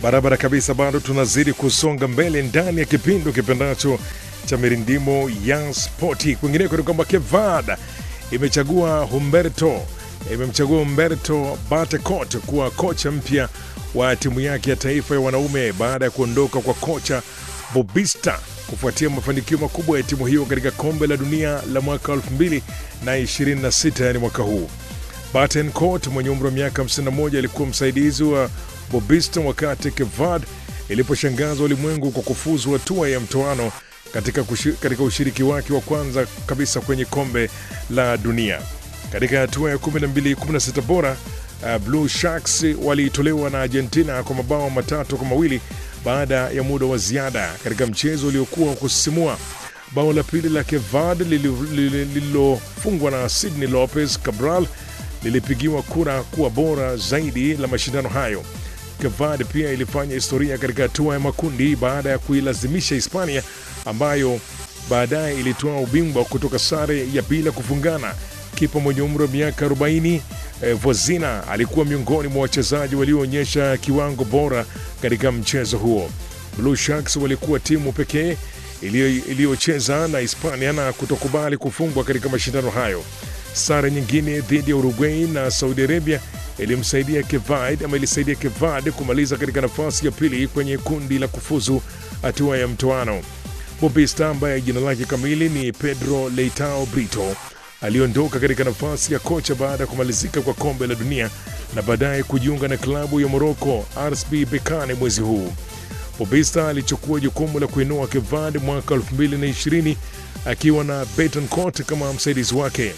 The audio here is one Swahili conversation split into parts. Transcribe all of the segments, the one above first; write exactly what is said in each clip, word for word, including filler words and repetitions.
Barabara kabisa, bado tunazidi kusonga mbele ndani ya kipindi kipendacho cha mirindimo ya spoti. Kwingineko ni kwamba Kevad imechagua Humberto imemchagua Humberto Batecourt kuwa kocha mpya wa timu yake ya taifa ya wanaume baada ya kuondoka kwa kocha Bobista kufuatia mafanikio makubwa ya timu hiyo katika kombe la dunia la mwaka elfu mbili ishirini na sita, yani mwaka huu. Batecourt mwenye umri wa miaka hamsini na moja alikuwa msaidizi wa Bobista wakati Kevad iliposhangaza ulimwengu kwa kufuzu hatua ya mtoano katika, katika ushiriki wake wa kwanza kabisa kwenye kombe la dunia. Katika hatua ya kumi na mbili kumi na sita bora, uh, Blue Sharks walitolewa na Argentina kwa mabao matatu kwa mawili baada ya muda wa ziada katika mchezo uliokuwa wa kusisimua. Bao la pili la Kevad lililofungwa na Sydney Lopez Cabral lilipigiwa kura kuwa bora zaidi la mashindano hayo. Kevad pia ilifanya historia katika hatua ya makundi baada ya kuilazimisha Hispania ambayo baadaye ilitoa ubingwa kutoka sare ya bila kufungana. Kipa mwenye umri wa miaka arobaini eh, Vozina alikuwa miongoni mwa wachezaji walioonyesha kiwango bora katika mchezo huo. Blue Sharks walikuwa timu pekee iliyocheza na Hispania na kutokubali kufungwa katika mashindano hayo. Sare nyingine dhidi ya Uruguay na Saudi Arabia ilimsaidia Kevad ama ilisaidia Kevad kumaliza katika nafasi ya pili kwenye kundi la kufuzu hatua ya mtoano. Bobista ambaye jina lake kamili ni Pedro Leitao Brito aliondoka katika nafasi ya kocha baada ya kumalizika kwa kombe la dunia na baadaye kujiunga na klabu ya Morocco R S B Berkane mwezi huu. Bobista alichukua jukumu la kuinua Kevad mwaka elfu mbili ishirini akiwa na Batecourt kama msaidizi wake.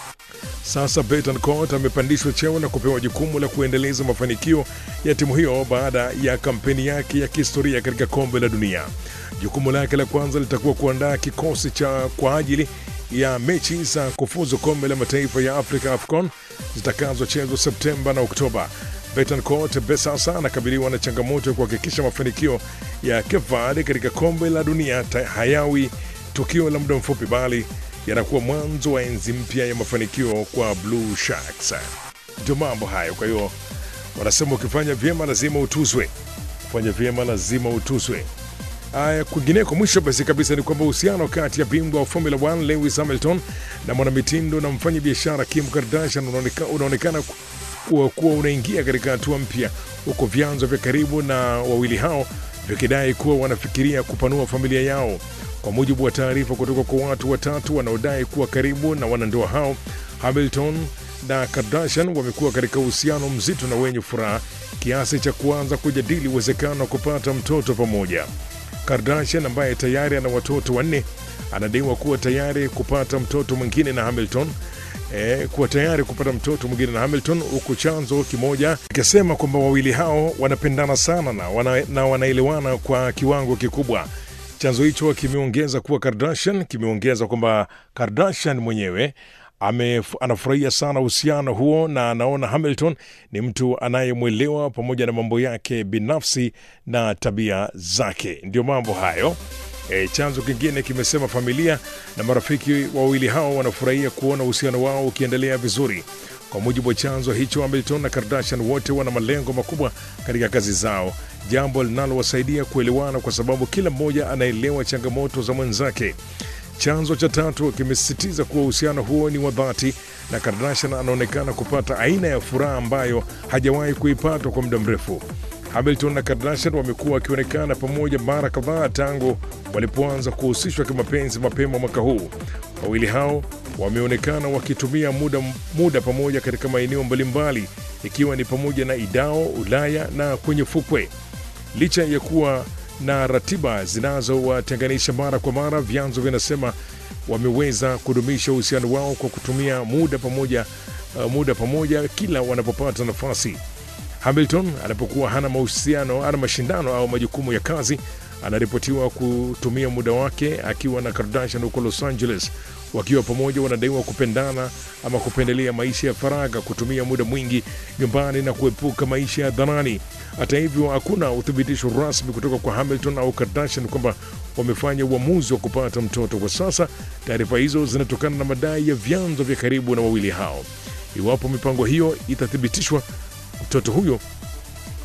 Sasa Batecourt amepandishwa cheo na kupewa jukumu la kuendeleza mafanikio ya timu hiyo baada ya kampeni yake ya kihistoria katika kombe la dunia. Jukumu lake la kwanza litakuwa kuandaa kikosi cha kwa ajili ya mechi za kufuzu kombe la mataifa ya Afrika AFCON zitakazochezwa Septemba na Oktoba. Batecourt sasa anakabiliwa na changamoto ya kuhakikisha mafanikio ya Kevad katika kombe la dunia hayawi tukio la muda mfupi, bali yanakuwa mwanzo wa enzi mpya ya mafanikio kwa Blue Sharks. Ndio mambo hayo. Kwa hiyo wanasema ukifanya vyema lazima utuzwe, kufanya vyema lazima utuzwe. Aya, kwingineko mwisho basi kabisa ni kwamba uhusiano kati ya bingwa wa Formula moja Lewis Hamilton na mwanamitindo na mfanya biashara Kim Kardashian unaonekana, unaonekana kuwa, kuwa unaingia katika hatua mpya, huko vyanzo vya karibu na wawili hao vikidai kuwa wanafikiria kupanua familia yao. Kwa mujibu wa taarifa kutoka kwa watu watatu wanaodai kuwa karibu na wanandoa hao, Hamilton na Kardashian wamekuwa katika uhusiano mzito na wenye furaha kiasi cha kuanza kujadili uwezekano wa kupata mtoto pamoja. Kardashian ambaye tayari ana watoto wanne anadaiwa kuwa tayari kupata mtoto mwingine na Hamilton eh, kuwa tayari kupata mtoto mwingine na Hamilton huku chanzo kimoja kikisema kwamba wawili hao wanapendana sana na, wana, na wanaelewana kwa kiwango kikubwa. Chanzo hicho kimeongeza kuwa Kardashian kimeongeza kwamba Kardashian mwenyewe ame anafurahia sana uhusiano huo na anaona Hamilton ni mtu anayemwelewa pamoja na mambo yake binafsi na tabia zake. Ndio mambo hayo. E, chanzo kingine kimesema familia na marafiki wawili hao wanafurahia kuona uhusiano wao ukiendelea vizuri. Kwa mujibu wa chanzo hicho, Hamilton na Kardashian wote wana malengo makubwa katika kazi zao, jambo linalowasaidia kuelewana kwa sababu kila mmoja anaelewa changamoto za mwenzake. Chanzo cha tatu kimesisitiza kuwa uhusiano huo ni wa dhati na Kardashian anaonekana kupata aina ya furaha ambayo hajawahi kuipata kwa muda mrefu. Hamilton na Kardashian wamekuwa wakionekana pamoja mara kadhaa tangu walipoanza kuhusishwa kimapenzi mapema mwaka huu. Wawili hao wameonekana wakitumia muda, muda pamoja katika maeneo mbalimbali ikiwa ni pamoja na Idao, Ulaya na kwenye fukwe. Licha ya kuwa na ratiba zinazowatenganisha mara kwa mara, vyanzo vinasema wameweza kudumisha uhusiano wao kwa kutumia muda pamoja, uh, muda pamoja kila wanapopata nafasi. Hamilton anapokuwa hana mahusiano, hana mashindano au majukumu ya kazi, anaripotiwa kutumia muda wake akiwa na Kardashian huko Los Angeles. Wakiwa pamoja wanadaiwa kupendana ama kupendelea maisha ya faragha, kutumia muda mwingi nyumbani na kuepuka maisha ya dharani. Hata hivyo, hakuna uthibitisho rasmi kutoka kwa Hamilton au Kardashian kwamba wamefanya uamuzi wa kupata mtoto kwa sasa. Taarifa hizo zinatokana na madai ya vyanzo vya karibu na wawili hao. Iwapo mipango hiyo itathibitishwa, mtoto huyo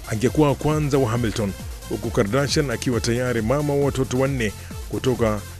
angekuwa wa kwanza wa Hamilton, huku Kardashian akiwa tayari mama wa watoto wanne kutoka